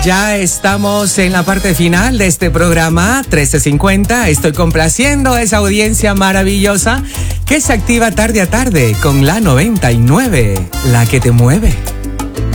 Ya estamos en la parte final de este programa 1350. Estoy complaciendo a esa audiencia maravillosa que se activa tarde a tarde con la 99, la que te mueve.